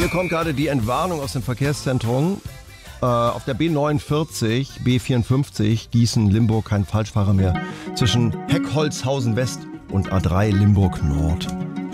Hier kommt gerade die Entwarnung aus dem Verkehrszentrum. Auf der B49, B54, Gießen-Limburg, kein Falschfahrer mehr. Zwischen Heckholzhausen West und A3 Limburg Nord.